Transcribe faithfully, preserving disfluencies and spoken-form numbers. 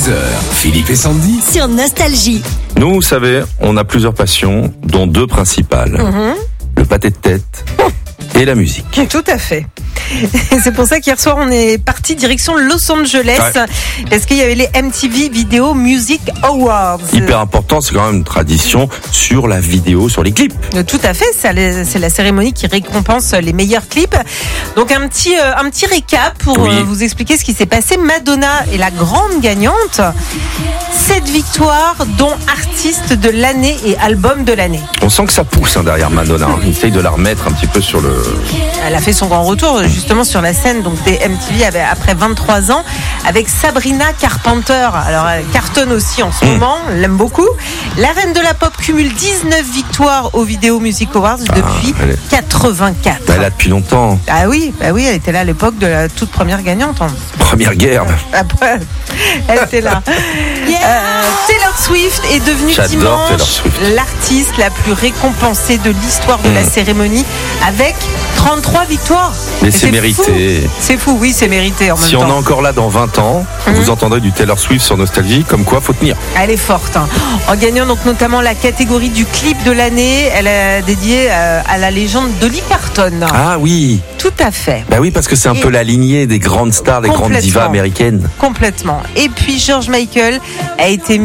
heures, Philippe et Sandy. Sur Nostalgie. Nous, vous savez, on a plusieurs passions, dont deux principales. Mmh. Le pâté de tête et la musique. Tout à fait. C'est pour ça qu'hier soir, on est parti direction Los Angeles, Ouais. parce qu'il y avait les M T V Video Music Awards. Hyper important, c'est quand même une tradition sur la vidéo, sur les clips. Tout à fait, c'est c'est la cérémonie qui récompense les meilleurs clips. Donc un petit, euh, un petit récap pour Oui. euh, vous expliquer ce qui s'est passé. Madonna est la grande gagnante. Sept victoires, dont artiste de l'année et album de l'année. On sent que ça pousse hein, derrière Madonna. Hein. Il essaye de la remettre un petit peu sur le... Elle a fait son grand retour justement sur la scène donc des M T V après vingt-trois ans avec Sabrina Carpenter. Alors elle cartonne aussi en ce Mmh. moment, elle l'aime beaucoup. La reine de la pop cumule dix-neuf victoires aux Video Music Awards depuis elle est- quatre-vingt-quatre. Bah, elle a depuis longtemps. Ah oui, bah oui, elle était là à l'époque de la toute première gagnante. hein. Première guerre. Après, elle était là. Euh, Taylor Swift est devenue J'adore Taylor dimanche Swift. l'artiste la plus récompensée de l'histoire de la Mmh. cérémonie avec trente-trois victoires. Mais Et c'est mérité. fou. C'est fou, oui, c'est mérité en même Si on temps. est encore là dans vingt ans, Mhm. vous entendrez du Taylor Swift sur Nostalgie, comme quoi faut tenir. Elle est forte. hein. En gagnant donc notamment la catégorie du clip de l'année, elle a dédié euh, à la légende Dolly Parton. Ah oui, Tout à fait. bah oui, parce que c'est un Et- peu la lignée des grandes stars, des grandes Complètement. divas américaines. Complètement. Et puis George Michael a été